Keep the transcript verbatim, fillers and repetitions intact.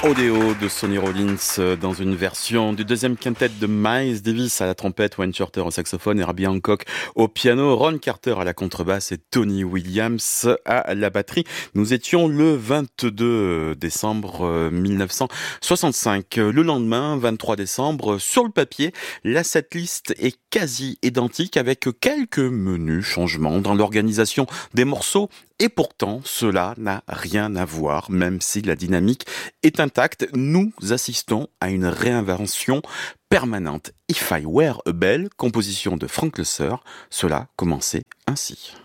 Odeo de Sonny Rollins euh, dans une version du deuxième quintet de Miles Davis à la trompette, Wayne Shorter au saxophone, Herbie Hancock au piano, Ron Carter à la contrebasse et Tony Williams à la batterie. Nous étions le vingt-deux décembre mille neuf cent soixante-cinq. Le lendemain, vingt-trois décembre, sur le papier, la setlist est quasi identique avec quelques menus changements dans l'organisation des morceaux. Et pourtant, cela n'a rien à voir, même si la dynamique est intacte. Nous assistons à une réinvention permanente. If I Were a Bell, composition de Frank Loesser, cela commençait ainsi.